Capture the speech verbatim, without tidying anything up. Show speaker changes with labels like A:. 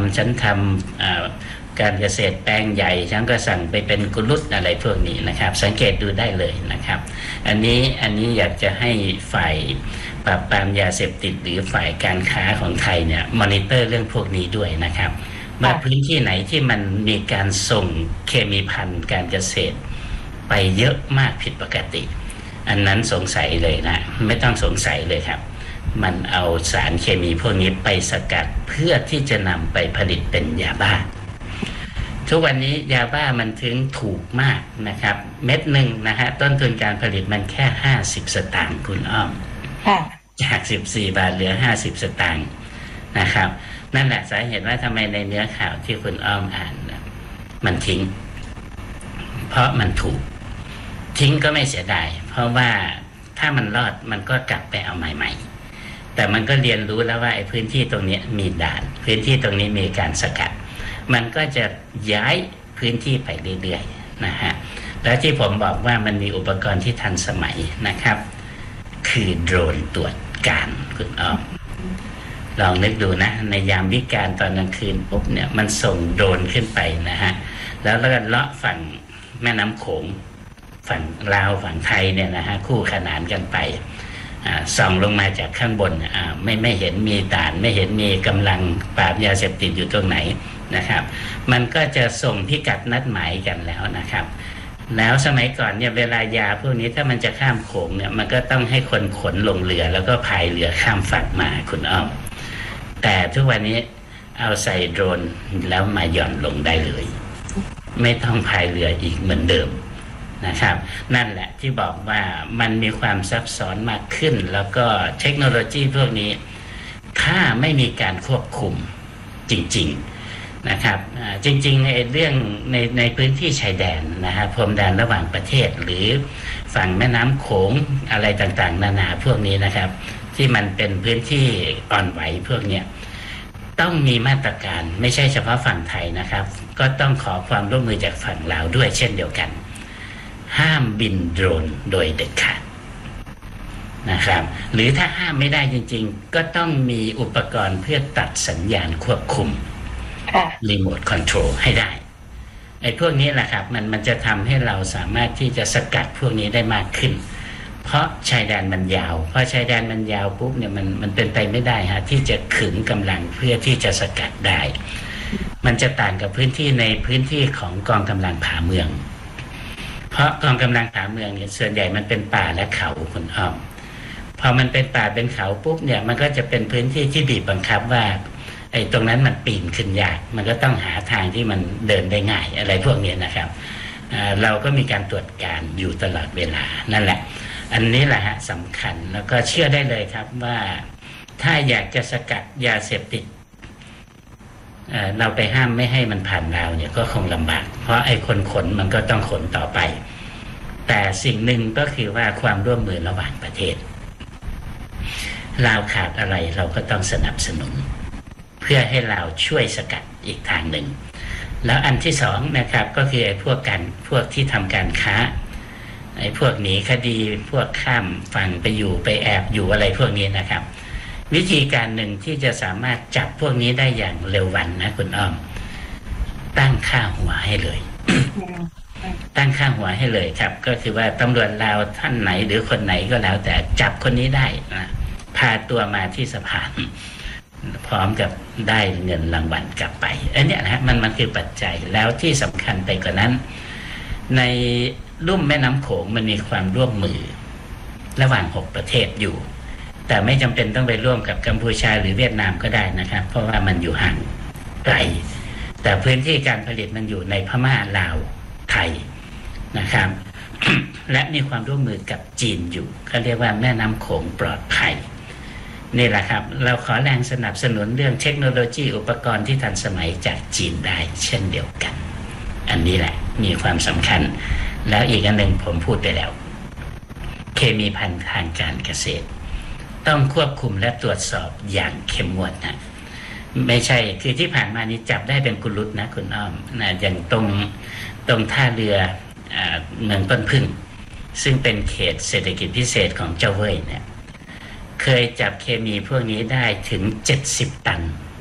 A: ำฉันทำการเกษตรแปลงใหญ่ฉันก็สั่งไปเป็นกุลุตอะไรพวกนี้นะครับสังเกตดูได้เลยนะครับอันนี้อันนี้อยากจะให้ฝ่ายปราบปรามยาเสพติดหรือฝ่ายการค้าของไทยเนี่ยมอนิเตอร์เรื่องพวกนี้ด้วยนะครับว่าพื้นที่ไหนที่มันมีการส่งเคมีภัณฑ์การเกษตรไปเยอะมากผิดปกติอันนั้นสงสัยเลยนะไม่ต้องสงสัยเลยครับมันเอาสารเคมีพวกนี้ไปสกัดเพื่อที่จะนำไปผลิตเป็นยาบ้าทุกวันนี้ยาบ้ามันถึงถูกมากนะครับเม็ดหนึ่งนะฮะต้นทุนการผลิตมันแค่ห้าสิบสตางค์คุณอ้อมจากสิบสี่บาทเหลือห้าสิบสตางค์นะครับนั่นแหละสาเหตุว่าทำไมในเนื้อข่าวที่คุณอ้อมอ่านมันทิ้งเพราะมันถูกทิ้งก็ไม่เสียดายเพราะว่าถ้ามันรอดมันก็กลับไปเอาใหม่ๆแต่มันก็เรียนรู้แล้วว่าไอ้พื้นที่ตรงนี้มีด่านพื้นที่ตรงนี้มีการสกัดมันก็จะย้ายพื้นที่ไปเรื่อยๆนะฮะแล้วที่ผมบอกว่ามันมีอุปกรณ์ที่ทันสมัยนะครับคือโดรนตรวจการคุณอ้อมลองนึกดูนะในยามวิกาลตอนกลางคืนปุ๊บเนี่ยมันส่งโดรนขึ้นไปนะฮะแล้วแล้วก็เลาะฝั่งแม่น้ำโขงฝั่งลาวฝั่งไทยเนี่ยนะฮะคู่ขนานกันไปส่องลงมาจากข้างบนไม่ไม่เห็นมีด่านไม่เห็นมีกำลังปราบยาเสพติดอยู่ตรงไหนนะครับมันก็จะส่งพิกัดนัดหมายกันแล้วนะครับแล้วสมัยก่อนเนี่ยเวลายาพวกนี้ถ้ามันจะข้ามโขงเนี่ยมันก็ต้องให้คนขนลงเรือแล้วก็พายเรือข้ามฝั่งมาคุณอ้อมแต่ทุกวันนี้เอาใส่โดรนแล้วมาหย่อนลงได้เลยไม่ต้องพายเรืออีกเหมือนเดิมนะครับนั่นแหละที่บอกว่ามันมีความซับซ้อนมากขึ้นแล้วก็เทคโนโลยีพวกนี้ถ้าไม่มีการควบคุมจริงๆนะครับจริงๆในเรื่องในในพื้นที่ชายแดนนะฮะพรมแดนระหว่างประเทศหรือฝั่งแม่น้ำโขงอะไรต่างๆนานาพวกนี้นะครับที่มันเป็นพื้นที่อ่อนไหวพวกนี้ต้องมีมาตรการไม่ใช่เฉพาะฝั่งไทยนะครับก็ต้องขอความร่วมมือจากฝั่งลาวด้วยเช่นเดียวกันห้ามบินโดรนโดยเด็ดขาดนะครับหรือถ้าห้ามไม่ได้จริงๆก็ต้องมีอุปกรณ์เพื่อตัดสัญญาณควบคุมรีโมทคอนโทรลให้ได้ไอ้พวกนี้แหละครับมันมันจะทำให้เราสามารถที่จะสกัดพวกนี้ได้มากขึ้นเพราะชายแดนมันยาวเพราะชายแดนมันยาวปุ๊บเนี่ยมันมันเป็นไปไม่ได้ฮะที่จะขึงกำลังเพื่อที่จะสกัดได้มันจะต่างกับพื้นที่ในพื้นที่ของกองกำลังผาเมืองเพราะกองกำลังผาเมืองเนี่ยส่วนใหญ่มันเป็นป่าและเขาคุณอ้อมพอมันเป็นป่าเป็นเขาปุ๊บเนี่ยมันก็จะเป็นพื้นที่ที่บีบบังคับว่าไอ้ตรงนั้นมันปีนขึ้นยากมันก็ต้องหาทางที่มันเดินได้ง่ายอะไรพวกนี้นะครับเราก็มีการตรวจการอยู่ตลอดเวลานั่นแหละอันนี้แหละฮะสำคัญแล้วก็เชื่อได้เลยครับว่าถ้าอยากจะสกัดยาเสพติดเอ่อเราไปห้ามไม่ให้มันผ่านเราเนี่ยก็คงลำบากเพราะไอ้คนขนมันก็ต้องขนต่อไปแต่สิ่งหนึ่งก็คือว่าความร่วมมือระหว่างประเทศเราขาดอะไรเราก็ต้องสนับสนุนเพื่อให้เราช่วยสกัดอีกทางหนึ่งแล้วอันที่สองนะครับก็คือไอ้พวกกันพวกที่ทำการค้าไอ้พวกหนีคดีพวกข้ามฝั่งไปอยู่ไปแอบอยู่อะไรพวกนี้นะครับวิธีการหนึ่งที่จะสามารถจับพวกนี้ได้อย่างเร็ววันนะคุณอ้อมตั้งค่าหัวให้เลย ตั้งค่าหัวให้เลยครับก็คือว่าตำรวจลาวท่านไหนหรือคนไหนก็แล้วแต่จับคนนี้ได้นะพาตัวมาที่สภาพร้อมกับได้เงินรางวัลกลับไปอันนี้นะมันมันคือปัจจัยแล้วที่สำคัญไปกว่านั้นในลุ่มแม่น้ำโขงมันมีความร่วมมือระหว่างหกประเทศอยู่แต่ไม่จำเป็นต้องไปร่วมกับกัมพูชาหรือเวียดนามก็ได้นะครับเพราะว่ามันอยู่ห่างไกลแต่พื้นที่การผลิตมันอยู่ในพม่าลาวไทยนะครับ และมีความร่วมมือกับจีนอยู่เขาเรียกว่าแม่น้ำโขงปลอดภัยนี่แหละครับเราขอแรงสนับสนุนเรื่องเทคโนโลยีอุปกรณ์ที่ทันสมัยจากจีนได้เช่นเดียวกันอันนี้แหละมีความสำคัญแล้วอีกอันหนึ่งผมพูดไปแล้วเคมีภัณฑ์ทางการเกษตรต้องควบคุมและตรวจสอบอย่างเข้มงวดนะไม่ใช่คือที่ผ่านมานี้จับได้เป็นกุลุตนะคุณอ้อมนะอย่างตรงตรงท่าเรือเมืองต้นพึ่งซึ่งเป็นเขตเศรษฐกิจพิเศษของเจ้าเว่ยเนี่ยเคยจับเคมีพวกนี้ได้ถึงเจ็ดสิบตัน